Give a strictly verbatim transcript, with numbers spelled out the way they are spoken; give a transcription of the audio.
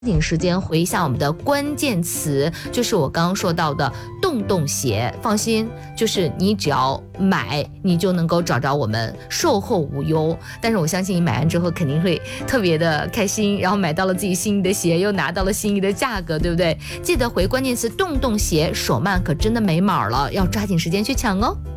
紧时间回一下我们的关键词，就是我刚刚说到的洞洞鞋。放心，就是你只要买，你就能够找着我们，售后无忧。但是我相信你买完之后肯定会特别的开心，然后买到了自己心仪的鞋，又拿到了心仪的价格，对不对？记得回关键词洞洞鞋，手慢可真的没码了，要抓紧时间去抢哦。